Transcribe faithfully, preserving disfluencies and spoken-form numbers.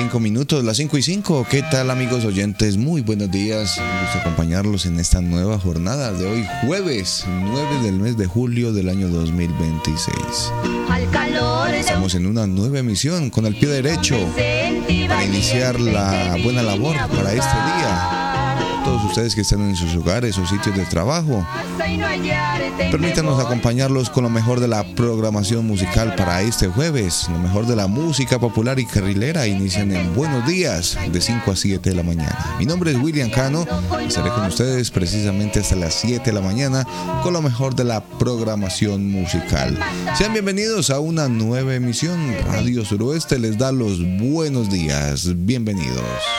cinco minutos, las cinco y cinco. ¿Qué tal, amigos oyentes? Muy buenos días. Me gusta acompañarlos en esta nueva jornada de hoy, jueves nueve del mes de julio del año dos mil veintiséis. Estamos en una nueva emisión con el pie derecho para iniciar la buena labor para este día. Todos ustedes que están en sus hogares o sitios de trabajo, permítanos acompañarlos con lo mejor de la programación musical para este jueves. Lo mejor de la música popular y carrilera inician en Buenos Días de cinco a siete de la mañana. Mi nombre es William Cano, estaré con ustedes precisamente hasta las siete de la mañana con lo mejor de la programación musical. Sean bienvenidos a una nueva emisión. Radio Suroeste les da los buenos días. Bienvenidos.